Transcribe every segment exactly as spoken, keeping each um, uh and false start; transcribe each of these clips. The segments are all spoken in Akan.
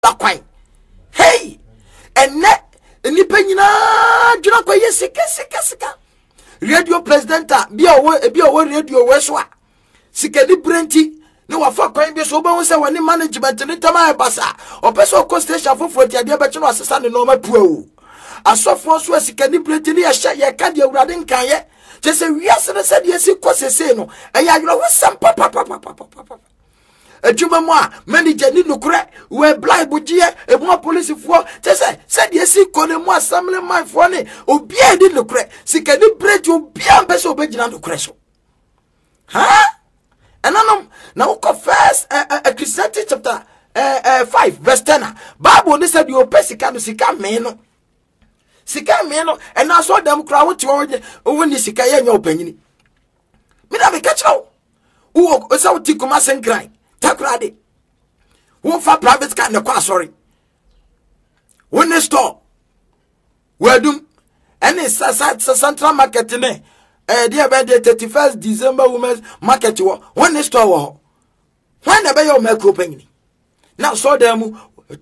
Quine. Hey, and net nipa nyina dwena kwa ye sika sika sika. Radio presidenta bi owo bi owo radio weswa. Sika di brenti ne wafa kwan bi so oba won se woni management ni tama basa. Opeso ko station foforo ti ade be che no asesa ne no ma puo. Asofo so sika di brenti ne ye hye ye ka de awurade nkan ye. Je se wiase ne se de si ko sese no. Eya yoro wo sam papa papa papa. Ejuma mo a manager ni nukure we blind bugie e mo police fo te se se de si kone mo assembly man fo ne obi e di nukure sika ni break obi am be so obegina nukure so ha enanom na wo first Ecclesiastes chapter uh, five verse ten Bible ni se de opesika no sika me no sika me no e na so dem kra wo ti wo ni sika ye nya opanyini me da be catch now wo o sa wo ti kuma senkran takrade won fa private car ne kwa sorry won store wadum any central market ne eh dia be the thirty-first December women's market wo won store wo when na be your micro penny now so dem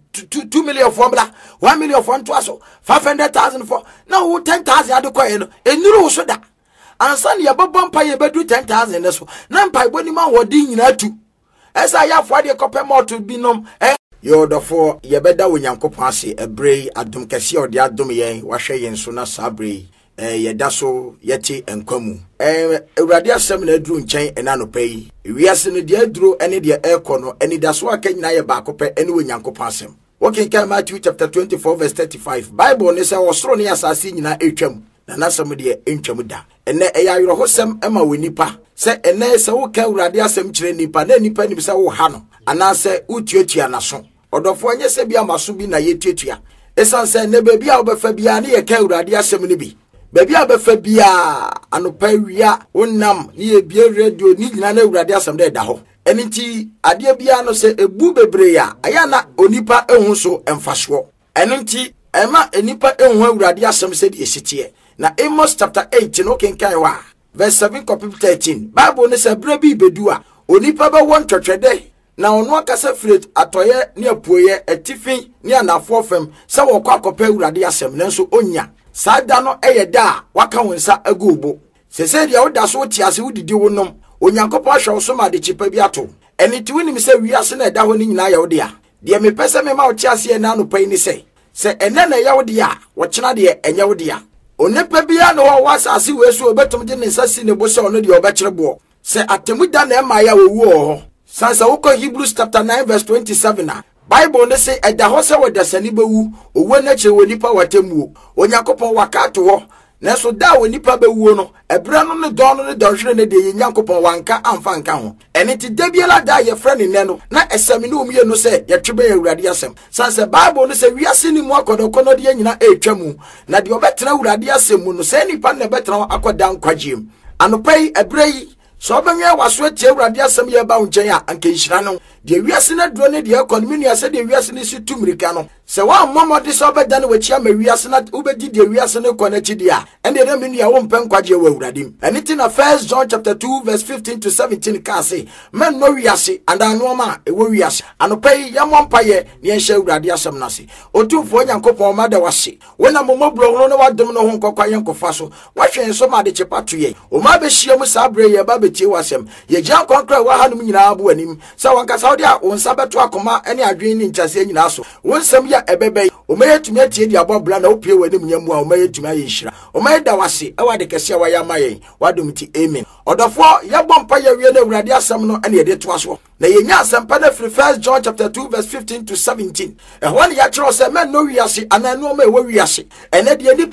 two million for bla one million for nto aso five hundred thousand for now ten thousand adekoye no enuru so da ansan ye bobom pa ye bedu ten thousand so na mpa boni ma wodi nyina tu esa ya fo de kope moto binom eh yo dofo ye beda wonyankopon ase ebrei adom kese ode adom yen wahwe yen so na sabrei eh ye da so yeti enkwamu eh ewrade asem na aduru nchen ena no pai wiase no de aduru ene de ekono eni da so aka nyina ye ba kope ene wonyankopon asem working kan Matthew chapter twenty-four verse thirty-five Bible ne se wosoro ne asase nyina etwam na nasem de entwam da ene eya yoro hosem ema wonipa se ene se wo ka urade asem kire nipa na nipa ni se wo ha no ana se utietua naso odofo anye se bia maso bi na yetietua esan se ne ba bia obefa bia ne ye ka urade asem ni bi ba bia obefa bia anopa wia wonnam ne ye bia radio ni nyina na urade asem da da ho eniti ade bia no se ebu bebre ya aya na onipa ehun so emfaso eniti ema enipa ehun urade asem se de esitie na Amos chapter eight no kenkan wa verse seven copy thirteen Bible ne se brebi bedua onipa ba won twetwede na ono akasa fret atoye ne apuoye atifin ne anafo fam se wo kwa kopa urade asem nanso onya sada no eyeda waka wonsa agubo sese dia woda so tiase wodidi wonom onyankopɔ ahwe so ma de chipa bi ato eniti wonim se wiase na eda ho ni nyina ya wode a de me pese me ma wo tiase na no pai ni se se ene na ya wode a wo kyena de enye wode a onepa bia no wo wasase wesu obetum de nsasi ne bo se ono de obekyerebo se atemuda na ema ya wowu ho sansa woko Hebrews chapter nine verse twenty-seven Bible ne se eda ho se wodasani bewu owo na kire wonipa watemuo onyakopon wakato ho na so da wonipa bewu no ebra no ne don no ne dɔhwere ne de nyankopon wanka amfa nka ho ene ti dabiela da ye frɛ ne ne no na esami ne omie no se ye twebe awurade asɛm sansa Bible ne se wiase ni mu akodokono de nyina etwamu na de obetena awurade asɛm mu no se nipa ne betena akoda nkwagiem anopai ebrei so obenwe waso atie awurade asɛm ye ba nkyɛn a anka nhira no de wiase na duro ne de economy ne ase de wiase ne si tumirika no se wa momode so obeda ne wachia ma wiase na ubedi de wiase ne kɔ na chidi a ende de menu ya wo mpen kwagye wa awurade anything na First John chapter two verse fifteen to seventeen ka say men no wiase and anoma e wo wiase anopai ya mompaye ne enhye awurade asɛm na se otumfo nyankopɔn ma da wase wona momobro no ne wadom no ho nkɔkwa yenkofa so wahwe so ma de chepato ye o ma be hia mu sabre ye ba betie wasɛm ye gya konkra wa hanum nyina abo anim sa wanka saudi a wonsa beto akoma ene adwen ni nkyase nyina so wonsam ya ebebe o mayetumi atie di abobra na opie wanim nyamu a o mayetumi ayehira o mayeda wase e wade kese wa ya mayen wadom ti amen odofo ya bompa ya wie na awurade asɛm no ene yede to aso na yenya asɛmpa na free First John chapter two verse fifteen to seventeen e ho ne ya kyerɛ sɛ men no wiase ananu ma e wo wiase ene de